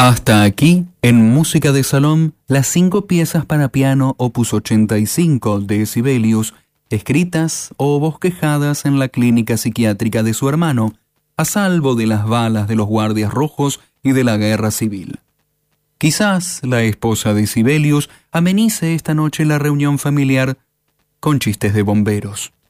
Hasta aquí, en Música de Salón, las 5 piezas para piano opus 85 de Sibelius, escritas o bosquejadas en la clínica psiquiátrica de su hermano, a salvo de las balas de los guardias rojos y de la guerra civil. Quizás la esposa de Sibelius amenice esta noche la reunión familiar con chistes de bomberos.